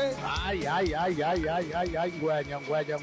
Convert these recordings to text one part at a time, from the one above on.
Hayi ngwenya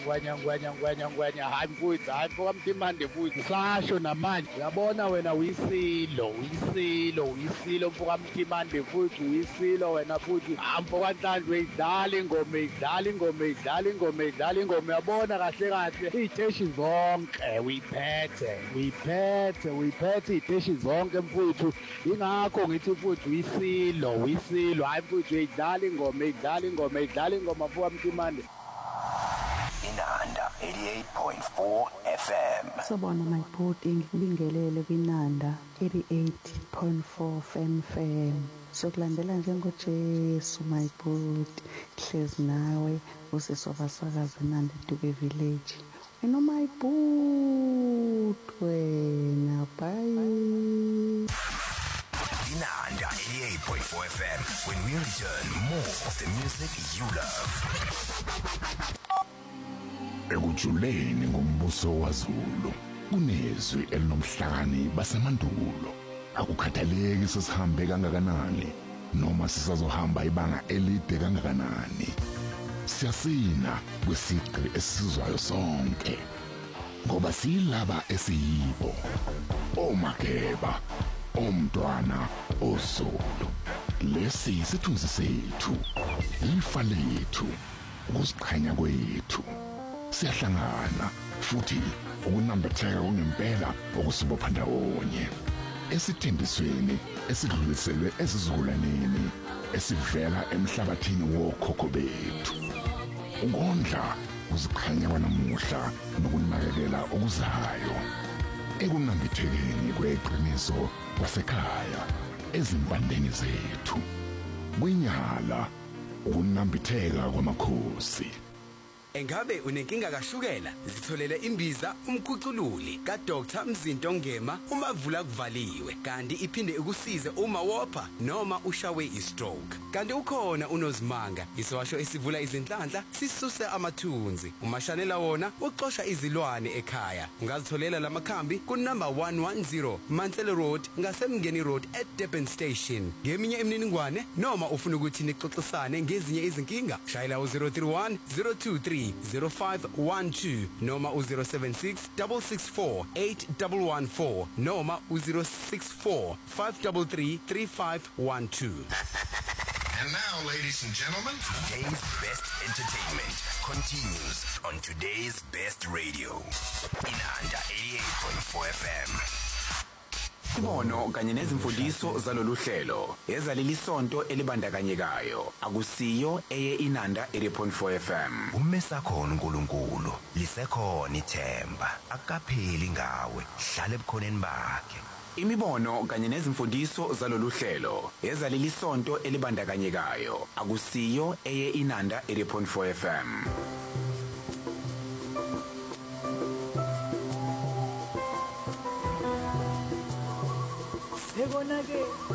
hayi mfowethu hayi mfokamtimande mfowethu sasho namanje uyabona wena uyisilo mfokamtimande mfowethu uyisilo wena futhi mfokanhlanhla uyidlala ingoma uyabona kahle iy'teshi zonke uyiphethe iy'teshi zonke mfowethu ingakho ngithi mfowethu uyisilo hayi mfowethu uyidlala ingoma mfokamtimande. Inanda 88.4 FM. Sabona my bhuti ngikubingelele kwinanda 88.4 FM. Sokulandela njengoJesu my bhuti hlezi nawe useswabasakaza Nanda Dube Village. Wena my bhuti wena bye. Inanda 88.4 FM. When we return, more of the music you love. Ekujuleni ngombuso waZulu kunezwi elinomhlakani basemandulo. Akukhathaleki sesihambe kangakanani noma sisazohamba ibanga elide kangakanani. Siyasina kwisigqi esizwayo sonke ngoba silaba esiyibo oMageba omntwana oZulu. Lesi isithunzi sethu, ifa lethu, ukuziqhenya kwethu. Siyahlangana futhi ukunambitheka kungempela okusibopha ndawonye esithembisweni esidluliselwe esizukulwaneni esivela emhlabathini wokhokho bethu. Ukondla uziqhenya kwanamuhla nokunakekela okuzayo ekunambithekeni kweqiniso kwasekhaya ezimpandeni zethu. Kwinyala ukunambitheka kwamakhosi. Engabe unenkinga kashukela? Zitholele imbiza umkhucululi kaDr Mzinto Ngema uma vula kuvaliwe, kanti iphinde ikusize uma wopha noma ushawe istroke. Kanti ukhona uNozimanga, isosho esivula izinhlanhla sisuse amathunzi. Umashanela wona uxosha izilwane ekhaya. Ungazitholela lamakhambi ku number 110 Mansell Road ngaseMngeni Road at Durban Station. Ngeminye imininingwane noma ufuna ukuthi nixoxisane ngezinye izinkinga, shayela u031 023 0512 noma u076 664 8114 noma u064 533 3512. And now, ladies and gentlemen, today's best entertainment continues on today's best radio. Inanda 88.4 FM. Ibono kanye nezimfundiso zalolu hlelo ezaleli sonto elibandakanyekayo akusiyo eye Inanda 88.4 FM. Umesakhona uNkulunkulu lisekhona ithemba akapheli ngawe hlale ebukhoneni bakhe. Imibono kanye nezimfundiso zalolu hlelo ezaleli sonto elibandakanyekayo akusiyo eye Inanda 88.4 FM. Sebona ke